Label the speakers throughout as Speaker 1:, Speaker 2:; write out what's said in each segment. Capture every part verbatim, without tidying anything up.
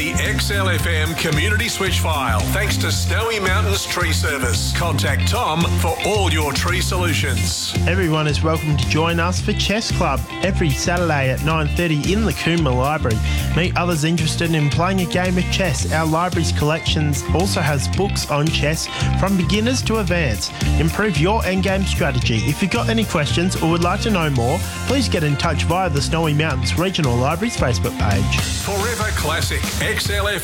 Speaker 1: The X L F M Community Switch File, thanks to Snowy Mountains Tree Service. Contact Tom for all your tree solutions.
Speaker 2: Everyone is welcome to join us for Chess Club every Saturday at nine thirty in the Cooma Library. Meet others interested in playing a game of chess. Our library's collections also has books on chess from beginners to advanced. Improve your endgame strategy. If you've got any questions or would like to know more, please get in touch via the Snowy Mountains Regional Library's Facebook page.
Speaker 1: Forever Classic X L F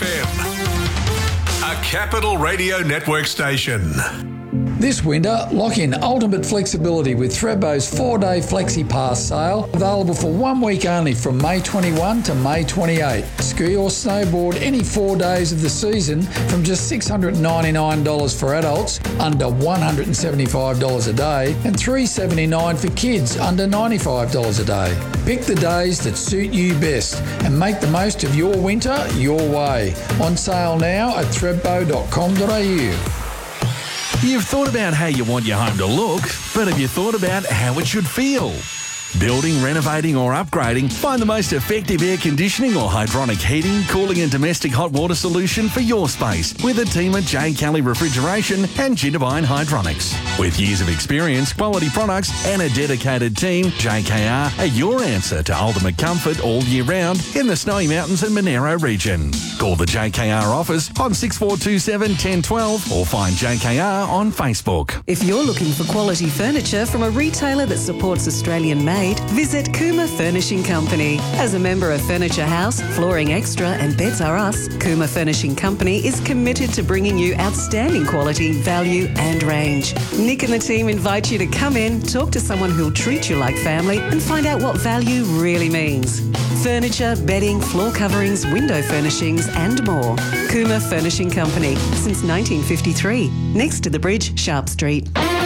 Speaker 1: M, a Capital Radio Network station.
Speaker 3: This winter, lock in ultimate flexibility with Thredbo's four-day Flexi Pass sale, available for one week only from May twenty-first to May twenty-eighth. Ski or snowboard any four days of the season from just six hundred ninety-nine dollars for adults, under one hundred seventy-five dollars a day, and three hundred seventy-nine dollars for kids, under ninety-five dollars a day. Pick the days that suit you best and make the most of your winter your way. On sale now at thredbo dot com dot a u.
Speaker 4: You've thought about how you want your home to look, but have you thought about how it should feel? Building, renovating or upgrading, find the most effective air conditioning or hydronic heating, cooling and domestic hot water solution for your space with a team at J. Kelly Refrigeration and Jitterbine Hydronics. With years of experience, quality products and a dedicated team, J K R are your answer to ultimate comfort all year round in the Snowy Mountains and Monero region. Call the J K R office on six four two seven, one zero one two or find J K R on Facebook.
Speaker 5: If you're looking for quality furniture from a retailer that supports Australian made, visit Cooma Furnishing Company. As a member of Furniture House, Flooring Extra and Beds R Us, Cooma Furnishing Company is committed to bringing you outstanding quality, value and range. Nick and the team invite you to come in, talk to someone who'll treat you like family and find out what value really means. Furniture, bedding, floor coverings, window furnishings and more. Cooma Furnishing Company, since nineteen fifty-three, next to the bridge, Sharp Street.